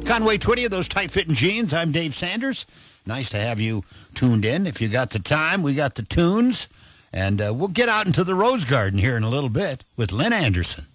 Conway Twitty of those tight-fitting jeans. I'm Dave Sanders. Nice to have you tuned in. If you got the time, we got the tunes. And we'll get out into the Rose Garden here in a little bit with Lynn Anderson.